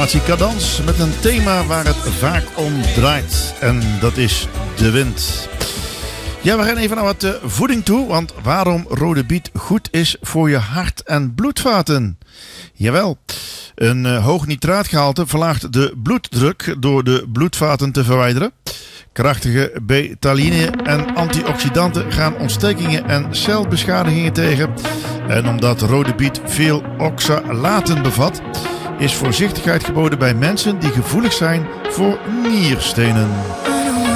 Formatie Cadans met een thema waar het vaak om draait. En dat is de wind. Ja, we gaan even naar wat voeding toe. Want waarom rode biet goed is voor je hart- en bloedvaten? Jawel, een hoog nitraatgehalte verlaagt de bloeddruk door de bloedvaten te verwijderen. Krachtige betaline en antioxidanten gaan ontstekingen en celbeschadigingen tegen. En omdat rode biet veel oxalaten bevat, is voorzichtigheid geboden bij mensen die gevoelig zijn voor nierstenen.